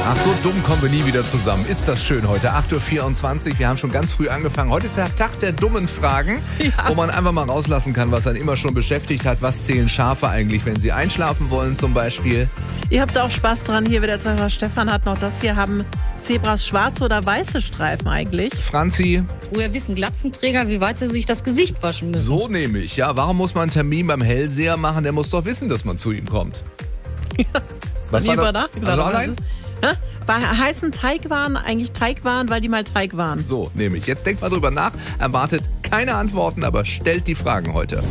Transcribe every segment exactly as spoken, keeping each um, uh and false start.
Ach, so dumm kommen wir nie wieder zusammen. Ist das schön heute. acht Uhr vierundzwanzig. Wir haben schon ganz früh angefangen. Heute ist der Tag der dummen Fragen, ja. wo man einfach mal rauslassen kann, was einen immer schon beschäftigt hat. Was zählen Schafe eigentlich, wenn sie einschlafen wollen zum Beispiel? Ihr habt auch Spaß dran. Hier wieder Treffer. Stefan hat noch das hier. Haben Zebras schwarze oder weiße Streifen eigentlich? Franzi? Woher wissen Glatzenträger, wie weit sie sich das Gesicht waschen müssen? So nehme ich. Ja, warum muss man einen Termin beim Hellseher machen? Der muss doch wissen, dass man zu ihm kommt. Ja. Was war das? Also allein? Hä? Bei heißen Teigwaren eigentlich Teigwaren, weil die mal Teig waren. So, nehme ich. Jetzt denkt mal drüber nach, erwartet keine Antworten, aber stellt die Fragen heute.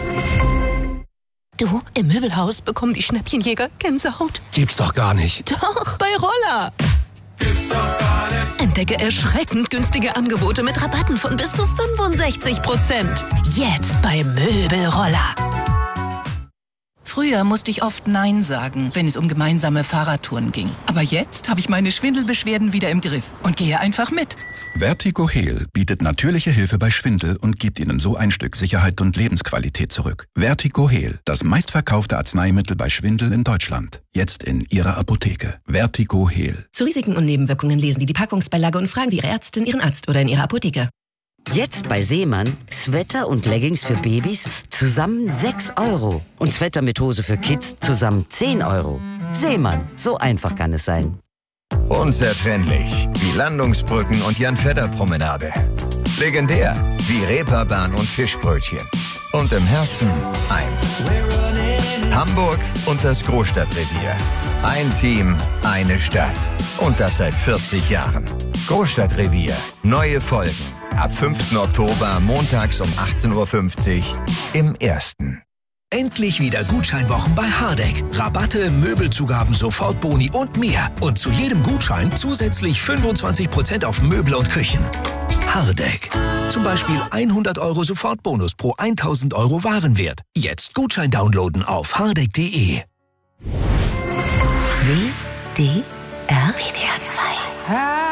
Du, im Möbelhaus bekommen die Schnäppchenjäger Gänsehaut. Gibt's doch gar nicht. Doch, bei Roller. Gibt's doch gar nicht. Entdecke erschreckend günstige Angebote mit Rabatten von bis zu fünfundsechzig Prozent. Jetzt bei Möbelroller. Früher musste ich oft Nein sagen, wenn es um gemeinsame Fahrradtouren ging. Aber jetzt habe ich meine Schwindelbeschwerden wieder im Griff und gehe einfach mit. Vertigo Heal bietet natürliche Hilfe bei Schwindel und gibt Ihnen so ein Stück Sicherheit und Lebensqualität zurück. Vertigo Heal, das meistverkaufte Arzneimittel bei Schwindel in Deutschland. Jetzt in Ihrer Apotheke. Vertigo Heal. Zu Risiken und Nebenwirkungen lesen Sie die Packungsbeilage und fragen Sie Ihre Ärztin, Ihren Arzt oder in Ihrer Apotheke. Jetzt bei Seemann Sweater und Leggings für Babys zusammen sechs Euro. Und Sweater mit Hose für Kids zusammen zehn Euro. Seemann, so einfach kann es sein. Unzertrennlich wie Landungsbrücken und Jan-Fedder-Promenade. Legendär wie Reeperbahn und Fischbrötchen. Und im Herzen eins. Hamburg und das Großstadtrevier. Ein Team, eine Stadt. Und das seit vierzig Jahren. Großstadtrevier. Neue Folgen. Ab fünften Oktober, montags um achtzehn Uhr fünfzig im Ersten. Endlich wieder Gutscheinwochen bei Hardegg. Rabatte, Möbelzugaben, Sofortboni und mehr. Und zu jedem Gutschein zusätzlich fünfundzwanzig Prozent auf Möbel und Küchen. Hardegg. Zum Beispiel hundert Euro Sofortbonus pro tausend Euro Warenwert. Jetzt Gutschein downloaden auf hardegg punkt de. W D R W D R zwei.